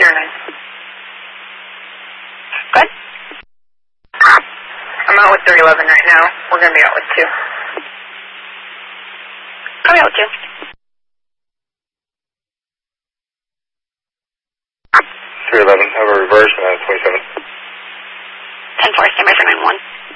Good. I'm out with 311 right now. We're going to be out with 2. Copy out 2. 311, have a reverse, 27. 10-4, stand by for 9-1.